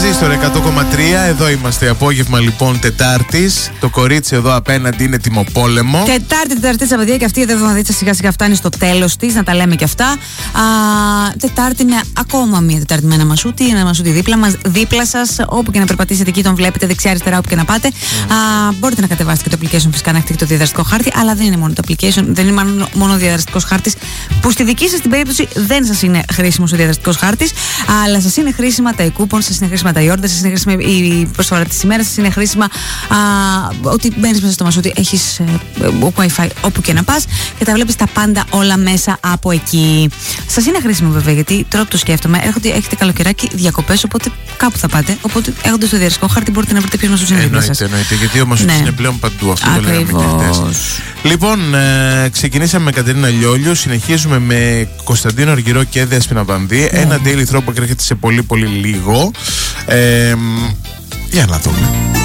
Τρανζίστορ 100,3. Εδώ είμαστε. Απόγευμα λοιπόν Τετάρτης. Το κορίτσι εδώ απέναντι είναι τιμοπόλεμο. Τετάρτη, παιδιά, και αυτή η εβδομαδίτσα σιγά σιγά φτάνει στο τέλος της. Να τα λέμε και αυτά. Τετάρτη με ακόμα μία Τετάρτη με ένα μασούτι. Ένα μασούτι δίπλα σας. Όπου και να περπατήσετε εκεί τον βλέπετε. Δεξιά-αριστερά, όπου και να πάτε. Μπορείτε να κατεβάσετε και το application φυσικά να έχετε και το διαδραστικό χάρτη. Αλλά δεν είναι μόνο το application. Δεν είναι μόνο ο διαδραστικός χάρτης. Που στη δική σας την περίπτωση δεν σας είναι χρήσιμος ο διαδραστικός χάρτης. Αλλά σας είναι χρήσιμα τα e-coupons, σας είναι χρήσιμα τα e-orders, σας είναι χρήσιμα η προσφορά της ημέρας, σας είναι χρήσιμα ότι μπαίνεις μέσα στο μασούτι, έχεις Wi-Fi όπου και να πας και τα βλέπεις τα πάντα όλα μέσα από εκεί. Σας είναι χρήσιμο βέβαια, γιατί τώρα που το σκέφτομαι, έχετε καλοκαιράκι, διακοπές, οπότε κάπου θα πάτε. Οπότε έχοντας το διαδραστικό χάρτη μπορείτε να βρείτε ποιος μασούτης είναι δίπλα σας. Εννοείται, γιατί ο μασούτης είναι πλέον παντού. Αυτό το λέγαμε και χτες. Λοιπόν, ξεκινήσαμε με Κατερίνα Λιόλιο, συνεχίζουμε με Κωνσταντίνο Αργυρό και Δέσποινα Βανδύ. Ένα daily throw που έρχεται σε πολύ πολύ λίγο. Για να δούμε.